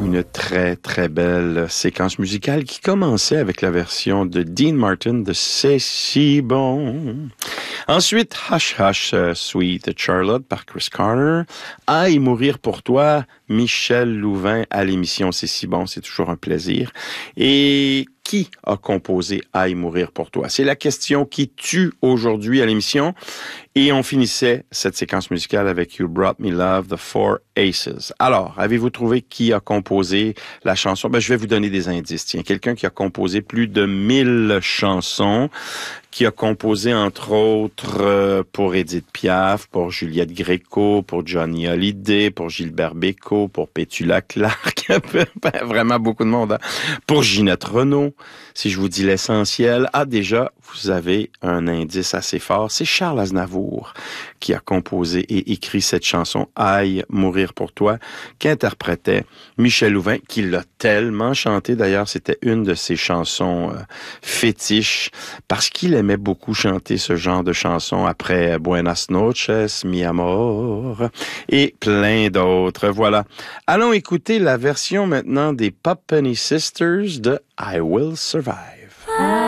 Une très, très belle séquence musicale qui commençait avec la version de Dean Martin de C'est si bon. Ensuite, Hush Hush, Sweet Charlotte par Chris Carter. Aïe, mourir pour toi, Michel Louvain à l'émission C'est si bon, c'est toujours un plaisir. Et qui a composé Aïe, mourir pour toi? C'est la question qui tue aujourd'hui à l'émission. Et on finissait cette séquence musicale avec You Brought Me Love, The Four Aces. Alors, avez-vous trouvé qui a composé la chanson? Je vais vous donner des indices. Tiens, quelqu'un qui a composé plus de 1000 chansons, qui a composé, entre autres, pour Édith Piaf, pour Juliette Gréco, pour Johnny Hallyday, pour Gilbert Bécaud, pour Pétula Clark, vraiment beaucoup de monde, hein? Pour Ginette Renault, si je vous dis l'essentiel. Déjà, vous avez un indice assez fort. C'est Charles Aznavour qui a composé et écrit cette chanson « Aïe, mourir pour toi », qu'interprétait Michel Louvain, qui l'a tellement chanté. D'ailleurs, c'était une de ses chansons fétiches, parce qu'il aimait beaucoup chanter ce genre de chansons après Buenas noches, mi amor, et plein d'autres. Voilà. Allons écouter la version maintenant des Pop Penny Sisters de I Will Survive.